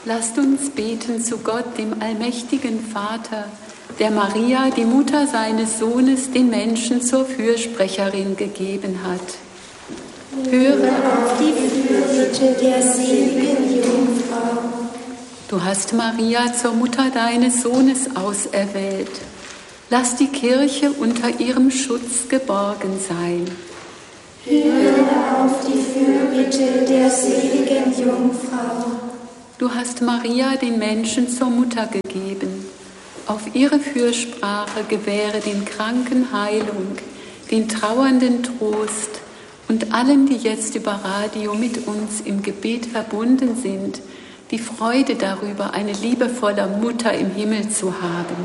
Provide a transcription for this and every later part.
Lasst uns beten zu Gott, dem allmächtigen Vater, der Maria, die Mutter seines Sohnes, den Menschen zur Fürsprecherin gegeben hat. Höre auf die Fürbitte der seligen Jungfrau. Du hast Maria zur Mutter deines Sohnes auserwählt. Lass die Kirche unter ihrem Schutz geborgen sein. Höre auf die Fürbitte der seligen Jungfrau. Du hast Maria den Menschen zur Mutter gegeben. Auf ihre Fürsprache gewähre den Kranken Heilung, den Trauernden Trost und allen, die jetzt über Radio mit uns im Gebet verbunden sind, die Freude darüber, eine liebevolle Mutter im Himmel zu haben.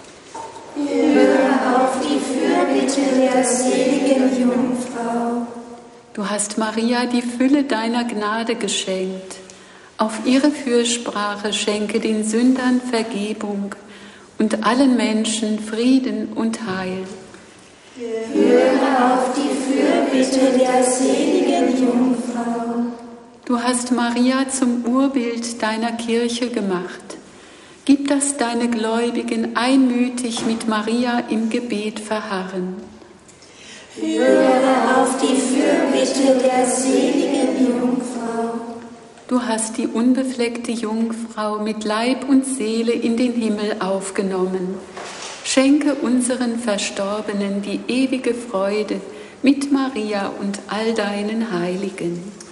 Höre auf die Fürbitte der seligen Jungfrau. Du hast Maria die Fülle deiner Gnade geschenkt. Auf ihre Fürsprache schenke den Sündern Vergebung und allen Menschen Frieden und Heil. Höre auf die Fürbitte der seligen Jungfrau. Du hast Maria zum Urbild deiner Kirche gemacht. Gib, dass deine Gläubigen einmütig mit Maria im Gebet verharren. Höre auf die Fürbitte der seligen Jungfrau. Du hast die unbefleckte Jungfrau mit Leib und Seele in den Himmel aufgenommen. Schenke unseren Verstorbenen die ewige Freude mit Maria und all deinen Heiligen.